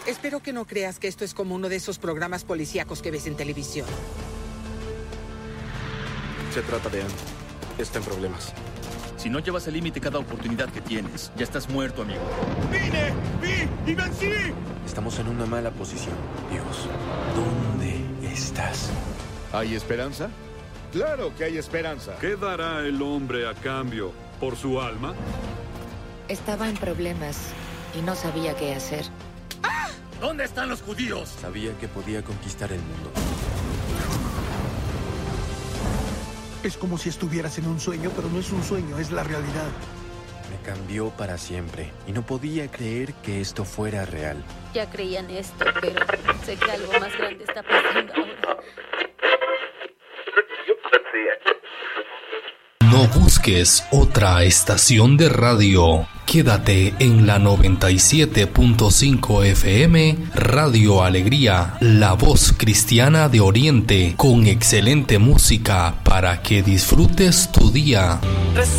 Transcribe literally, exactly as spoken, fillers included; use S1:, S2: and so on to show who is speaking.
S1: Espero que no creas que esto es como uno de esos programas policíacos que ves en televisión.
S2: Se trata de Anne. Está en problemas.
S3: Si no llevas el límite cada oportunidad que tienes, ya estás muerto, amigo.
S4: ¡Vine! ¡Vi! ¡Y vencí!
S2: Estamos en una mala posición. Dios, ¿dónde estás?
S5: ¿Hay esperanza? Claro que hay esperanza.
S6: ¿Qué dará el hombre a cambio? ¿Por su alma?
S7: Estaba en problemas y no sabía qué hacer.
S3: ¡Ah! ¿Dónde están los judíos?
S2: Sabía que podía conquistar el mundo.
S8: Es como si estuvieras en un sueño, pero no es un sueño, es la realidad.
S2: Me cambió para siempre y no podía creer que esto fuera real.
S9: Ya creían esto, pero sé que algo más grande está pasando ahora.
S10: No busques otra estación de radio. Quédate en la noventa y siete punto cinco F M, Radio Alegría, la voz cristiana de Oriente, con excelente música para que disfrutes tu día.